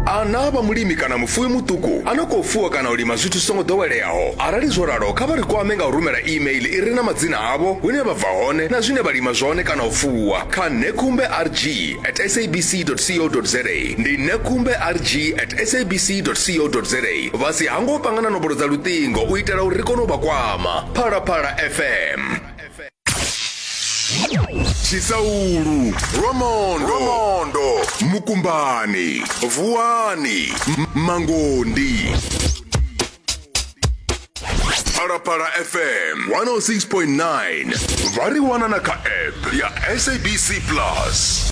ana ba mulimi kana mufuwi mutuku anokofuwa kana ulima zwithu songo doweleaho arali zwo ralo kha vha ri kwame nga u rumela email i re na madzina avo hune vha bva hone na zwine vha lima zwone kana u fuwa kha nekumberg@sabc.co.za ndi nekumberg@sabc.co.za vha si hango pangana nomboro dza lutingo u itela uri ri kone u vha kwama. Phalaphala FM Chisaulu, Romondo, Mukumbani, Vuwani, Mangondi. Phalaphala FM 106.9 variwana na ka app ya SABC Plus.